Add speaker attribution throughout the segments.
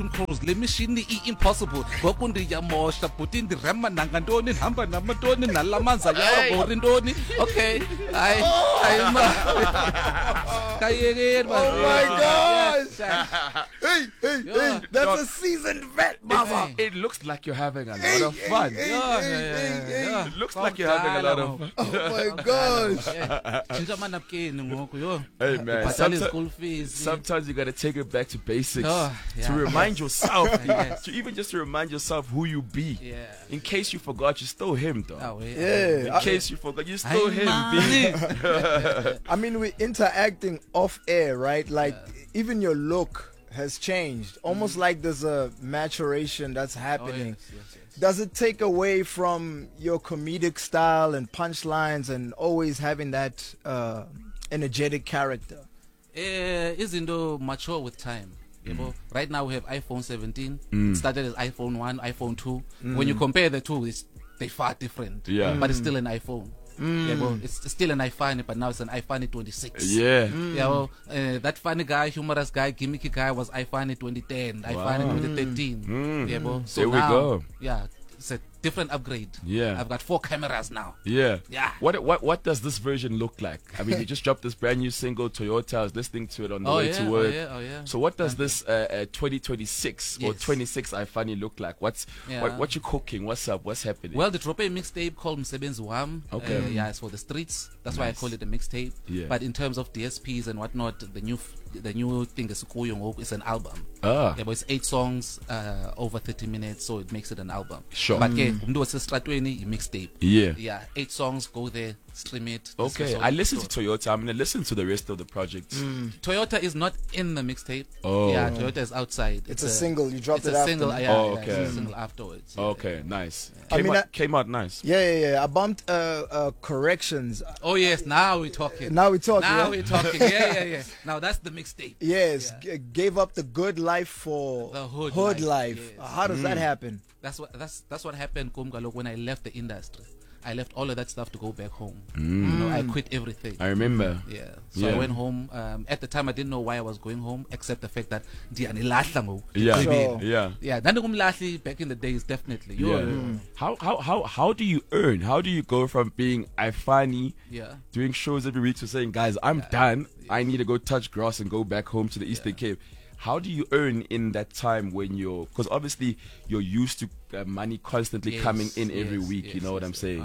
Speaker 1: controls le machine impossible ngokundi yamosha but in the rema nangantoni hamba namantoni nalamanza yawo ngorintoni okay hayi kayekeni
Speaker 2: Oh my gosh. Hey, that's a seasoned vet, mama.
Speaker 3: It looks like you're having a lot of fun. It looks like you're having a lot of fun.
Speaker 2: Oh my gosh.
Speaker 1: Chinja manapkeni ngoku yo.
Speaker 3: Hey man,
Speaker 1: Bhatala school fees.
Speaker 3: sometimes you gotta take it back to basics
Speaker 1: Oh, yeah.
Speaker 3: to remind yourself,
Speaker 1: Yes.
Speaker 3: to even just to remind yourself who you be.
Speaker 1: Yeah.
Speaker 3: In case you forgot, you're still him, though.
Speaker 1: Oh,
Speaker 2: Yeah.
Speaker 3: In case you forgot, you're still him.
Speaker 2: I mean, we're interacting off air, right? Like, even your look has changed. Almost like there's a maturation that's happening.
Speaker 1: Yes.
Speaker 2: Does it take away from your comedic style and punchlines and always having that energetic character?
Speaker 1: Izinto mature with time. Right now we have iPhone 17. It started as iPhone 1, iPhone 2. When you compare the two, they're far different.
Speaker 3: Yeah.
Speaker 1: But it's still an iPhone. It's still an iPhone, but now it's an iPhone 26.
Speaker 3: Yeah.
Speaker 1: That funny guy, humorous guy, gimmicky guy was iPhone 2010, iPhone 2013. So
Speaker 3: There we
Speaker 1: now,
Speaker 3: go.
Speaker 1: Yeah, it's a different upgrade.
Speaker 3: Yeah.
Speaker 1: I've got 4 cameras now.
Speaker 3: Yeah.
Speaker 1: Yeah.
Speaker 3: What does this version look like? I mean, you just dropped this brand new single, Toyota. I was listening to it on the way to work.
Speaker 1: Oh yeah.
Speaker 3: So what does this 2026 or
Speaker 1: Yes.
Speaker 3: 26 iFunny look like? What you cooking? What's up? What's happening?
Speaker 1: Well, the dropped a mixtape called Msebenzi Wam.
Speaker 3: Okay.
Speaker 1: It's for the streets. That's why I call it a mixtape.
Speaker 3: Yeah.
Speaker 1: But in terms of DSPs and whatnot, the new thing is it's an album.
Speaker 3: Ah.
Speaker 1: Yeah, but it's 8 songs over 30 minutes, so it makes it an album.
Speaker 3: Sure.
Speaker 1: But umntu wasestratweni mixtape.
Speaker 3: Yeah.
Speaker 1: 8 songs, go there, stream it.
Speaker 3: Okay, I listened to Toyota. I'm gonna listen to the rest of the project.
Speaker 1: Toyota is not in the mixtape.
Speaker 3: Oh.
Speaker 1: Yeah, Toyota is outside.
Speaker 2: It's a single. You dropped
Speaker 1: It's
Speaker 2: it
Speaker 1: a
Speaker 2: after.
Speaker 1: single.
Speaker 3: Oh,
Speaker 1: It's
Speaker 3: okay.
Speaker 1: a single afterwards. Yeah.
Speaker 3: Okay, nice.
Speaker 2: I mean,
Speaker 3: Came out nice.
Speaker 2: Yeah. I bumped corrections.
Speaker 1: Oh yes, now we're talking.
Speaker 2: Now we're talking.
Speaker 1: Now
Speaker 2: yeah?
Speaker 1: we're talking. Yeah. Now that's the mixtape.
Speaker 2: Yes,
Speaker 1: Yeah.
Speaker 2: gave up the good life for
Speaker 1: The hood
Speaker 2: life.
Speaker 1: life, yes.
Speaker 2: How does that happen?
Speaker 1: That's what happened, Kumgalok, when I left the industry. I left all of that stuff to go back home. I quit everything.
Speaker 3: I remember.
Speaker 1: Yeah. So
Speaker 3: Yeah.
Speaker 1: I went home. At the time, I didn't know why I was going home, except the fact that
Speaker 3: Yeah.
Speaker 2: Sure.
Speaker 3: Yeah.
Speaker 1: Yeah. Nandungumlahli back in the days, definitely.
Speaker 3: Yeah. How do you earn? How do you go from being iFunny,
Speaker 1: Yeah.
Speaker 3: doing shows every week, to saying, guys, I'm done. I need to go touch grass and go back home to the Eastern Cape. How do you earn in that time when because obviously you're used to money constantly coming in every week, you know what I'm saying?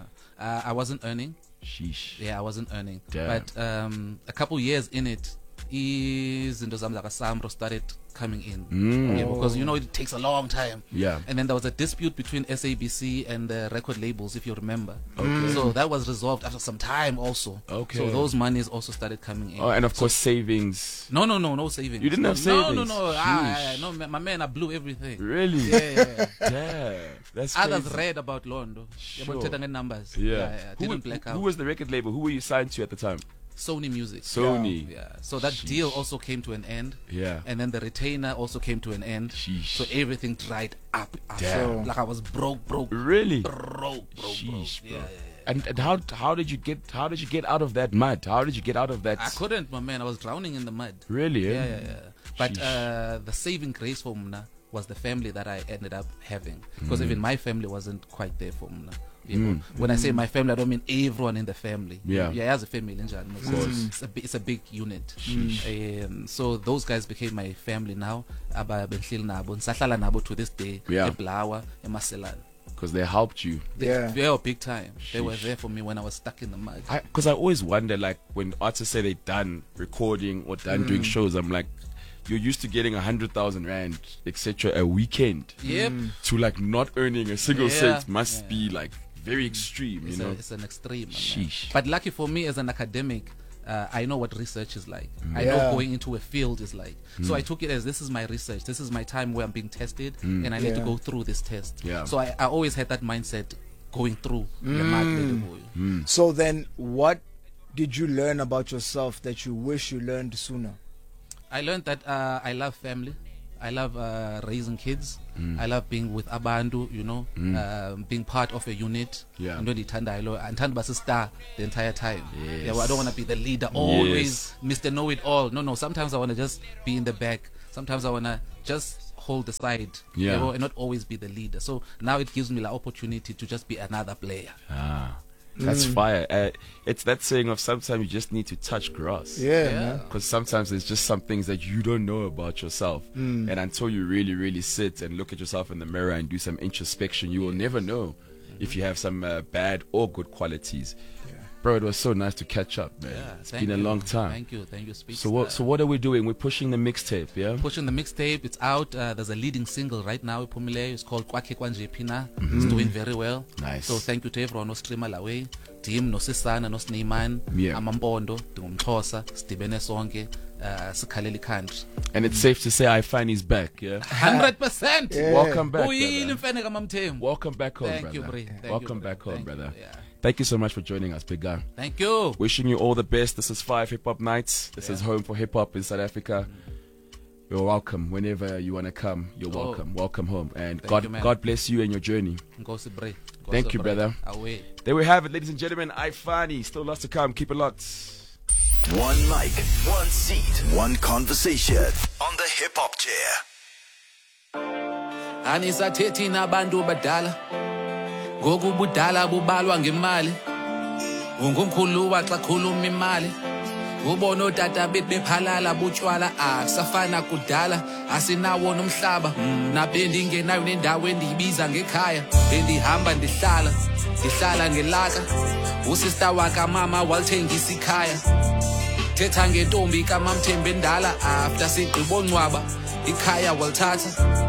Speaker 1: I wasn't earning.
Speaker 3: Sheesh.
Speaker 1: Yeah, I wasn't earning.
Speaker 3: Damn.
Speaker 1: But a couple years in it, izinto zami zakaSAMRO started coming in. Yeah, because it takes a long time.
Speaker 3: Yeah.
Speaker 1: And then there was a dispute between SABC and the record labels, if you remember.
Speaker 3: Okay.
Speaker 1: So that was resolved after some time also.
Speaker 3: Okay.
Speaker 1: So those monies also started coming in.
Speaker 3: Oh, and of course savings.
Speaker 1: No savings.
Speaker 3: You didn't have savings?
Speaker 1: No.
Speaker 3: Sheesh.
Speaker 1: No, my man, I blew everything.
Speaker 3: Really?
Speaker 1: Yeah.
Speaker 3: Damn. That's
Speaker 1: Others
Speaker 3: crazy.
Speaker 1: read about Londo.
Speaker 3: Sure.
Speaker 1: Numbers.
Speaker 3: Yeah.
Speaker 1: Didn't black out.
Speaker 3: Who was the record label? Who were you signed to at the time?
Speaker 1: Sony Music.
Speaker 3: Sony.
Speaker 1: Yeah. So that
Speaker 3: Sheesh.
Speaker 1: deal also came to an end.
Speaker 3: Yeah.
Speaker 1: And then the retainer also came to an end.
Speaker 3: Sheesh.
Speaker 1: So everything dried up.
Speaker 3: Damn.
Speaker 1: Like I was broke.
Speaker 3: Really?
Speaker 1: Broke.
Speaker 3: Sheesh, bro.
Speaker 1: Yeah.
Speaker 3: And how did you get out of that mud? How did you get out of that?
Speaker 1: I couldn't, my man. I was drowning in the mud.
Speaker 3: Really? Eh?
Speaker 1: Yeah. But
Speaker 3: Sheesh.
Speaker 1: the saving grace for Mna was the family that I ended up having. Because even my family wasn't quite there for Mna. When I say my family, I don't mean everyone in the family.
Speaker 3: Yeah.
Speaker 1: As a family, it's a big unit. So those guys became my family now. Nsahlala nabo to this day.
Speaker 3: Yeah.
Speaker 1: eBlawa, eMaselane.
Speaker 3: Because they helped you.
Speaker 1: They were big time. They were there for me when I was stuck in the mud.
Speaker 3: Because I always wonder, like, when artists say they're done recording or done doing shows, I'm like, you're used to getting 100,000 rand, etc. a weekend.
Speaker 1: Yep.
Speaker 3: To like not earning a single
Speaker 1: Yeah.
Speaker 3: cent must be like very extreme, you know.
Speaker 1: It's an extreme. Man.
Speaker 3: Sheesh.
Speaker 1: But lucky for me as an academic, I know what research is like. I know going into a field is like. So I took it as this is my research. This is my time where I'm being tested, and I need to go through this test.
Speaker 3: Yeah.
Speaker 1: So I always had that mindset going through the mud.
Speaker 2: So then, what did you learn about yourself that you wish you learned sooner?
Speaker 1: I learned that I love family. I love raising kids. I love being with abantu, being part of a unit.
Speaker 3: Yeah.
Speaker 1: And when and star the entire time.
Speaker 3: Yes.
Speaker 1: Yeah, well, I don't want to be the leader always, Mr. Know It All. No. Sometimes I want to just be in the back, Sometimes I wanna just hold the side,
Speaker 3: Yeah.
Speaker 1: you know, and not always be the leader. So now it gives me the opportunity to just be another player.
Speaker 3: That's fire. It's that saying of sometimes you just need to touch grass.
Speaker 2: Yeah,
Speaker 1: Yeah.
Speaker 2: man.
Speaker 3: Because sometimes there's just some things that you don't know about yourself. And until you really, really sit and look at yourself in the mirror and do some introspection, you will never know if you have some bad or good qualities. Bro, it was so nice to catch up, man.
Speaker 1: Yeah,
Speaker 3: It's
Speaker 1: thank
Speaker 3: been a
Speaker 1: you.
Speaker 3: long time.
Speaker 1: Thank you, Speak.
Speaker 3: So what are we doing? We're pushing the mixtape, yeah?
Speaker 1: Pushing the mixtape, it's out. There's a leading single right now, Pumileyo. It's called Kwakhe Kwanje Phina. It's doing very well.
Speaker 3: Nice.
Speaker 1: So thank you to everyone who streamer lawe. Team no Sisana no Sneyman,
Speaker 3: Yeah.
Speaker 1: Amampondo, Dungumxhosa, Sidibene sonke, sikhalele country.
Speaker 3: And it's safe to say I find he's back, yeah?
Speaker 1: 100%.
Speaker 3: Welcome back,
Speaker 1: Uyile
Speaker 3: brother.
Speaker 1: mfene kamamthembu.
Speaker 3: Welcome back home,
Speaker 1: Thank
Speaker 3: brother.
Speaker 1: you, Bri. Thank
Speaker 3: Welcome
Speaker 1: you, Bri.
Speaker 3: back home,
Speaker 1: Thank you.
Speaker 3: brother.
Speaker 1: Yeah.
Speaker 3: Thank you so much for joining us, big guy.
Speaker 1: Thank you.
Speaker 3: Wishing you all the best. This is 5 Hip Hop Nights. This is home for hip hop in South Africa. You're welcome. Whenever you want to come, you're
Speaker 1: Oh.
Speaker 3: welcome. Welcome home. And
Speaker 1: Thank you, man.
Speaker 3: God bless you and your journey.
Speaker 1: Nkosi Bri. Nkosi
Speaker 3: Thank you,
Speaker 1: Bri.
Speaker 3: brother.
Speaker 1: Away.
Speaker 3: There we have it, ladies and gentlemen. Ifani. Still lots to come. Keep it locked.
Speaker 4: One mic, one seat, one conversation on the Hip Hop Chair.
Speaker 1: Anisathethi nabantu badala ngoku budala bubalwa ngemali ungumkhulu waxa khuluma imali ubona otata bethu bephalala butshwala akusafana kudala asinawo nomhlaba nabendingenayo nendawo endiyibiza ngekhaya endihamba ndihlala ngelaka usista waka mama walithengisa ikhaya thetha ngentombi kaMamthembu endala after sigqibo ncwaba ikhaya walithatha